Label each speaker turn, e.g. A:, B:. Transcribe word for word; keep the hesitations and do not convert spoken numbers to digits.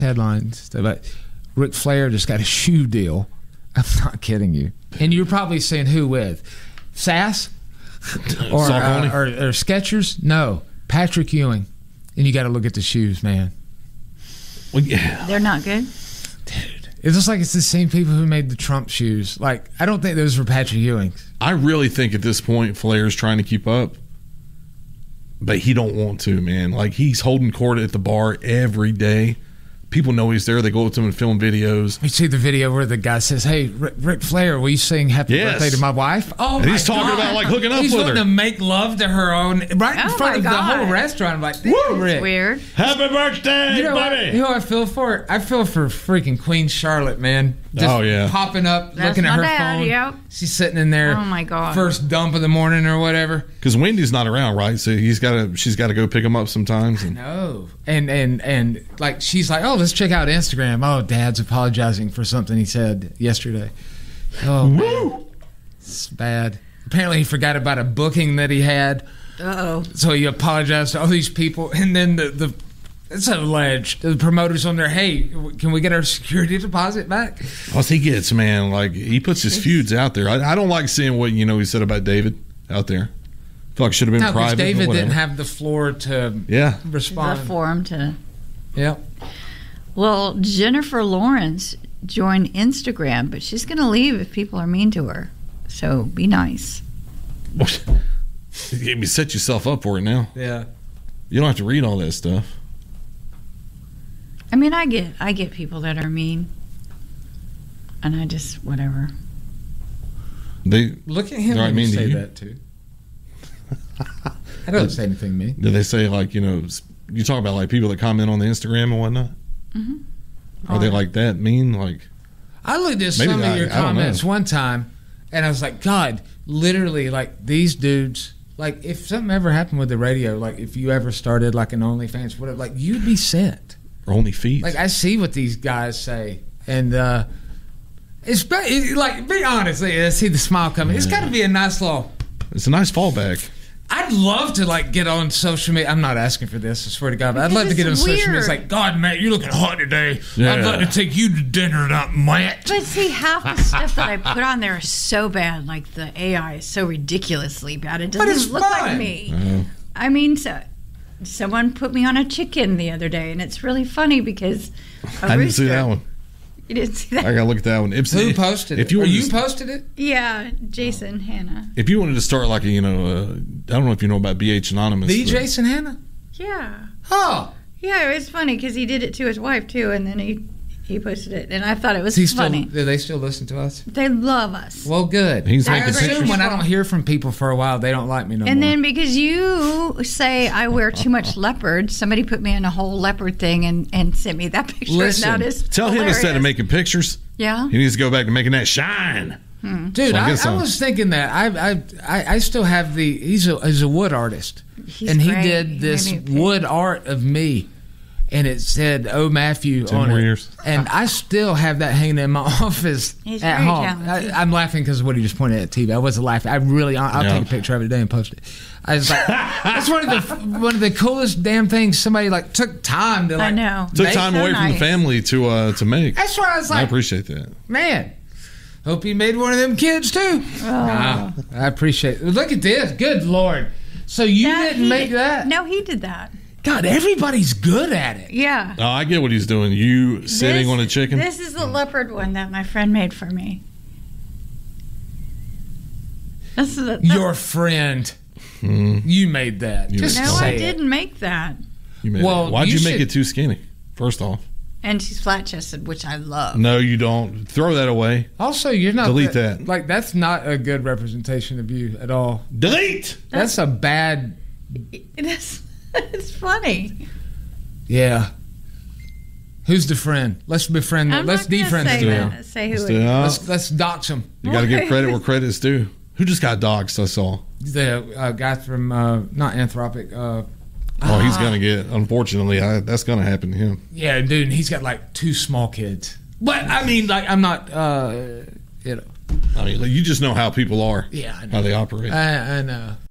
A: headlines about Ric Flair just got a shoe deal. I'm not kidding you. And you're probably saying who with? Sass? Or, uh, or, or Skechers? No. Patrick Ewing. And you got to look at the shoes, man.
B: Well, yeah.
C: They're not good?
A: Dude. It looks like it's the same people who made the Trump shoes. Like, I don't think those were Patrick Ewing's.
B: I really think at this point Flair's trying to keep up. But he don't want to, man. Like, he's holding court at the bar every day. People know he's there. They go up to him and film videos.
A: You see the video where the guy says, "Hey, Ric, Ric Flair, will you sing Happy
B: Yes.
A: Birthday to my wife?" Oh,
B: and
A: my
B: he's talking
A: God.
B: about like hooking up
A: he's
B: with her.
A: He's wanting to make love to her own right in
C: Oh,
A: front
C: my
A: of
C: God.
A: the whole restaurant. I'm like, damn, Rick.
C: Weird.
B: Happy birthday,
A: You know, what,
B: buddy.
A: you know what I feel for? I feel for freaking Queen Charlotte, man. Just
B: Oh, yeah.
A: popping up,
C: That's
A: looking at
C: my
A: her
C: dad,
A: phone.
C: yep.
A: She's sitting in there.
C: Oh, my God.
A: First dump of the morning or whatever.
B: Because Wendy's not around, right? So he's got to. She's got to go pick him up sometimes. And
A: No. And, and, and like, she's like, oh, let's check out Instagram. Oh, Dad's apologizing for something he said yesterday. Oh, man. It's bad. Apparently he forgot about a booking that he had.
C: Uh-oh.
A: So he apologized to all these people. And then the, the it's alleged, the promoters on there, hey, can we get our security deposit back?
B: Plus he gets, man, like he puts his feuds out there. I, I don't like seeing what, you know, he said about David out there. I feel like it should have been
A: No, because
B: private.
A: David
B: or
A: didn't
B: whatever.
A: have the floor to
B: Yeah.
A: respond.
C: The forum to...
A: Yep.
C: Well, Jennifer Lawrence joined Instagram, but she's going to leave if people are mean to her. So be nice.
B: You set yourself up for it now.
A: Yeah.
B: You don't have to read all that stuff.
C: I mean, I get I get people that are mean. And I just, whatever.
B: They
A: Look at him
B: They're
A: when
B: mean
A: you
B: to
A: say
B: you?
A: that, too. I don't say anything mean.
B: do they say like, you know, you talk about like people that comment on the Instagram and whatnot?
C: Mm-hmm.
B: Are they like that mean? Like,
A: I looked at
B: Maybe
A: some
B: I-
A: of your
B: I don't
A: comments
B: know.
A: one time, and I was like, God, literally, like, these dudes, like, if something ever happened with the radio, like, if you ever started, like, an OnlyFans, whatever, like, you'd be sent.
B: or only feet.
A: Like, I see what these guys say, and, uh, it's, be- it, like, be honest, like, I see the smile coming. It's got to be a nice little...
B: It's a nice fallback.
A: I'd love to, like, get on social media. I'm not asking for this, I swear to God, but I'd love to get on
C: Because
A: social
C: it's
A: media. It's
C: weird.
A: like, God, Matt, you're looking hot today.
B: Yeah.
A: I'd like to take you to dinner, not Matt.
C: But see, half the stuff that I put on there is so bad. Like the A I is so ridiculously bad. It
A: But it's
C: doesn't look
A: fun.
C: like me.
B: Uh,
C: I mean, so, someone put me on a chicken the other day, and it's really funny because a
B: I didn't see
C: rooster-
B: that one.
C: You didn't see that?
B: I gotta look at that one. If,
A: Who posted
B: if
A: it?
B: You
A: Or
B: wanted
A: you
B: to-
A: posted it?
C: Yeah, Jason Hannah.
B: If you wanted to start like a, you know, uh, I don't know if you know about B H Anonymous.
A: The
B: but-
A: Jason Hannah?
C: Yeah.
A: Oh.
C: Yeah, it was funny because he did it to his wife too, and then he he posted it, and I thought it was
A: Is he still,
C: funny.
A: do they still listen to us?
C: They love us.
A: Well, good.
B: He's
A: I
B: making
A: assume
B: pictures.
A: when I don't hear from people for a while, they don't like me no
C: And
A: more.
C: then because you say I wear too much leopard, somebody put me in a whole leopard thing and, and sent me that picture.
A: Listen,
C: and that is
B: Tell him
C: hilarious.
B: instead of making pictures,
C: Yeah.
B: he needs to go back to making that shine.
A: Dude,
B: So I
A: I,
B: guess
A: I
B: I'm-
A: was thinking that. I, I I I still have the. He's a he's a wood artist,
C: He's
A: and he
C: great. He
A: did
C: made
A: this
C: me a pic.
A: wood art of me, and it said "Oh Matthew"
B: Ten
A: on
B: more
A: it.
B: years.
A: And I still have that hanging in my office
C: He's
A: at
C: very
A: home.
C: talented.
A: I, I'm laughing because of what he just pointed at T V. I wasn't laughing. I really. I'll
B: Yeah.
A: take a picture of it today and post it. I was like, that's one of the one of the coolest damn things somebody like took time to like.
C: I know.
B: Took
A: Make
B: time
C: so
B: away from the
C: nice.
B: family to uh, to make.
A: That's why I was
B: I
A: like,
B: appreciate that.
A: man, hope he made one of them kids too.
C: Oh.
A: Nah, I appreciate it. Look at this. Good Lord. So you
C: That
A: didn't
C: he
A: make
C: did-
A: that?
C: No, he did that.
A: God, everybody's good at it.
C: Yeah.
B: Oh, I get what he's doing. You sitting
C: This-
B: on a chicken.
C: This is the leopard one that my friend made for me. This is a,
A: Your friend.
B: Mm,
A: You made that.
B: You
A: Just
B: made
C: no,
A: say
C: I
A: it.
C: didn't make that.
B: you made
A: Well,
B: it. Why'd
A: you
B: you, make
A: should-
B: it too skinny? First off,
C: And she's flat chested, which I love.
B: no, you don't. Throw that away.
A: Also, you're not
B: Delete
A: that,
B: that.
A: Like that's not a good representation of you at all.
B: Delete.
A: That's a bad.
C: It's, it's funny.
A: Yeah. Who's the friend? Let's befriend them.
C: I'm
A: Let's
C: not gonna
A: defriend
C: say
A: them.
C: that. Say who
B: Let's
C: it
B: do
C: is.
B: it.
A: Let's let's dox them.
B: You got to give credit where credit's due. Who just got doxxed? I saw.
A: The uh, guy from uh, not Anthropic. Uh,
B: Oh, he's gonna get. Unfortunately, I, that's gonna happen to him.
A: yeah, dude. He's got like two small kids. But I mean, like, I'm not. Uh, you know.
B: I mean, you just know how people are,
A: Yeah, I know.
B: how they operate.
A: I, I know.